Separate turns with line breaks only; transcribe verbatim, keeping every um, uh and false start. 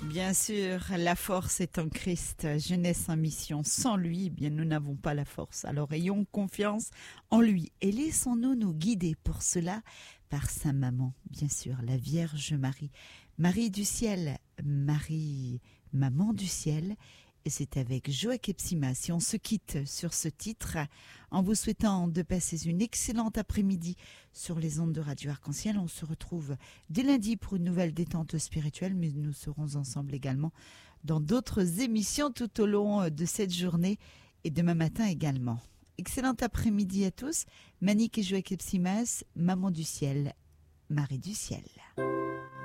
Bien sûr, la force est en Christ, jeunesse en mission. Sans lui, eh bien, nous n'avons pas la force. Alors ayons confiance en lui et laissons-nous nous guider pour cela par sa maman, bien sûr, la Vierge Marie. Marie du ciel, Marie, maman du ciel. Et c'est avec Joachim Simas. Et on se quitte sur ce titre en vous souhaitant de passer une excellente après-midi sur les ondes de Radio Arc-en-Ciel. On se retrouve dès lundi pour une nouvelle détente spirituelle, mais nous serons ensemble également dans d'autres émissions tout au long de cette journée et demain matin également. Excellent après-midi à tous. Manique et Joachim Simas, maman du ciel, Marie du ciel.